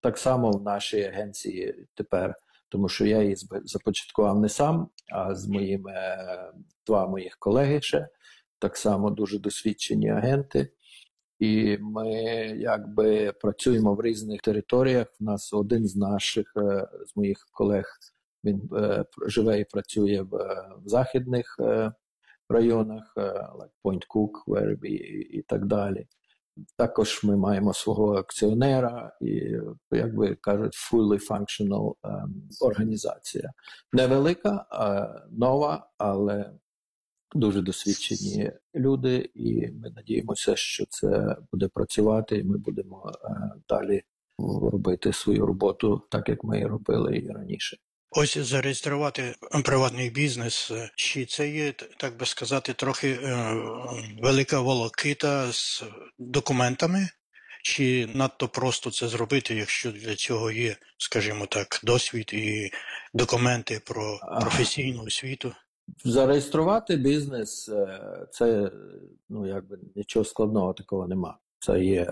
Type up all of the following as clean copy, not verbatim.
так само в нашій агенції тепер, тому що я її започаткував не сам, а з моїми два моїх колеги ще, так само дуже досвідчені агенти. І ми якби працюємо в різних територіях. У нас один з з моїх колег, він живе і працює в західних районах, like Point Cook, Werribee і так далі. Також ми маємо свого акціонера і, як би кажуть, fully functional організація. Невелика, нова, але дуже досвідчені люди, і ми надіємося, що це буде працювати, і ми будемо далі робити свою роботу так, як ми і робили і раніше. Ось зареєструвати приватний бізнес, чи це є, так би сказати, трохи велика волокита з документами, чи надто просто це зробити, якщо для цього є, скажімо так, досвід і документи про професійну освіту? Зареєструвати бізнес – це, якби нічого складного такого нема. Це є,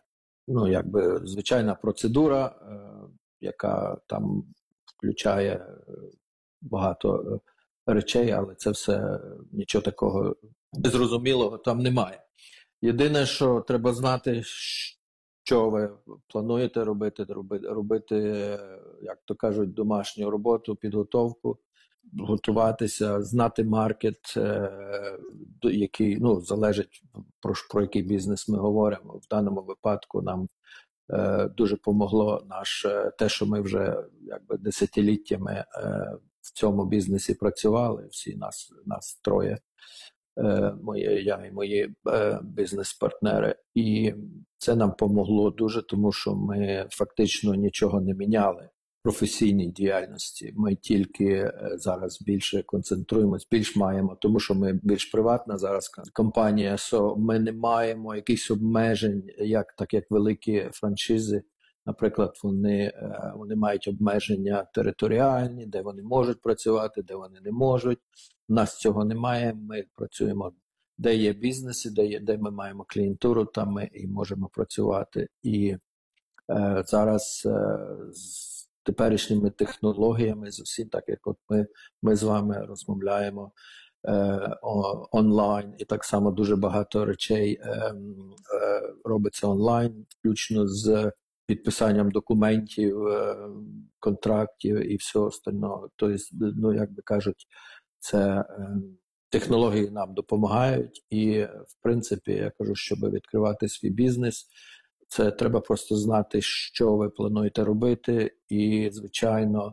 якби звичайна процедура, яка там включає багато речей, але це все, нічого такого незрозумілого там немає. Єдине, що треба знати, що ви плануєте робити, як то кажуть, домашню роботу, підготовку, готуватися, знати маркет, який, залежить про який бізнес ми говоримо. В даному випадку нам дуже помогло те, що ми вже якби десятиліттями в цьому бізнесі працювали, всі нас троє, я і мої бізнес-партнери. І це нам помогло дуже, тому що ми фактично нічого не міняли в професійній діяльності. Ми тільки зараз більше концентруємось, більш маємо, тому що ми більш приватна зараз компанія, ми не маємо якихось обмежень, так як великі франшизи. Наприклад, вони мають обмеження територіальні, де вони можуть працювати, де вони не можуть. У нас цього немає, ми працюємо, де є бізнеси, де ми маємо клієнтуру, там ми і можемо працювати. І зараз з теперішніми технологіями, з усім, так як ми з вами розмовляємо онлайн, і так само дуже багато речей робиться онлайн, включно з підписанням документів, контрактів і всього остального. Тобто, як би кажуть, це технології нам допомагають, і, в принципі, я кажу, щоб відкривати свій бізнес, це треба просто знати, що ви плануєте робити, і, звичайно,